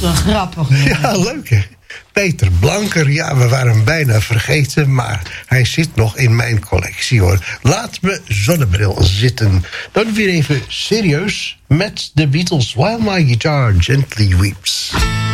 een grappig. Ja, leuk hè. Peter Blanker, ja, we waren hem bijna vergeten, maar hij zit nog in mijn collectie hoor. Laat me zonnebril zitten. Dan weer even serieus met de Beatles, While My Guitar Gently Weeps.